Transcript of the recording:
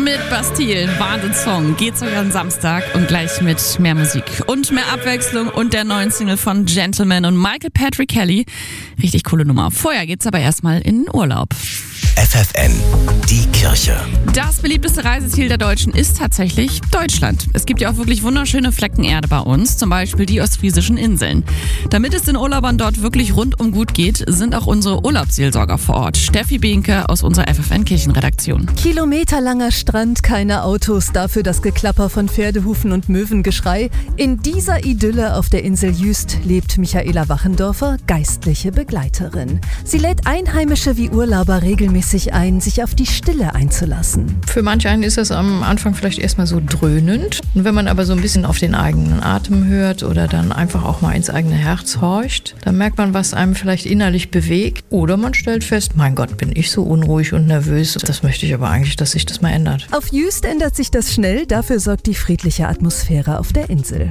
mit Bastille. Wahnsinnssong. Geht sogar am Samstag und gleich mit mehr Musik und mehr Abwechslung und der neuen Single von Gentleman und Michael Patrick Kelly. Richtig coole Nummer. Vorher geht's aber erstmal in den Urlaub. FFN, die Kirche. Das beliebteste Reiseziel der Deutschen ist tatsächlich Deutschland. Es gibt ja auch wirklich wunderschöne Flecken Erde bei uns, zum Beispiel die ostfriesischen Inseln. Damit es den Urlaubern dort wirklich rundum gut geht, sind auch unsere Urlaubsseelsorger vor Ort. Steffi Behnke aus unserer FFN-Kirchenredaktion. Kilometerlanger Strand, keine Autos, dafür das Geklapper von Pferdehufen und Möwengeschrei. In dieser Idylle auf der Insel Jüst lebt Michaela Wachendorfer, geistliche Begleiterin. Sie lädt Einheimische wie Urlauber regelmäßig ein, sich auf die Stille einzulassen. Für manch einen ist das am Anfang vielleicht erstmal so dröhnend. Und wenn man aber so ein bisschen auf den eigenen Atem hört oder dann einfach auch mal ins eigene Herz horcht, dann merkt man, was einem vielleicht innerlich bewegt. Oder man stellt fest, mein Gott, bin ich so unruhig und nervös. Das möchte ich aber eigentlich, dass sich das mal ändert. Auf Jüst ändert sich das schnell, dafür sorgt die friedliche Atmosphäre auf der Insel.